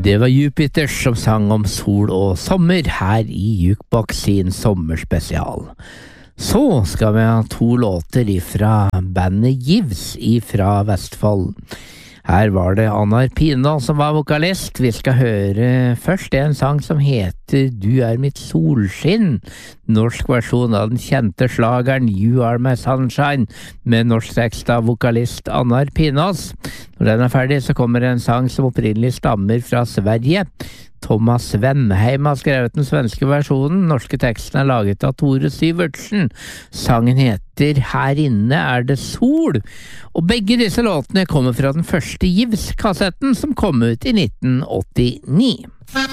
Det var Jupiters som sang om sol og sommer her i Jukebox sin sommerspesial. Så skal vi ha 2 låter ifra bandet Givs ifra Vestfold. Her var det Annar Pina som var vokalist. Vi skal høre først en sang som heter Du er mitt solskinn, norsk versjon av den kjente slageren You Are My Sunshine, med norsk tekst av vokalist Annar Pinas. Når den er ferdig så kommer en sang som opprinnelig stammer fra Sverige. Thomas Wennheim har skrevet den svenske versjonen, norske teksten er laget av Tore Syvertsen. Sangen heter Her inne er det sol, og begge disse låtene kommer fra den første Givs-kassetten som kom ut i 1989.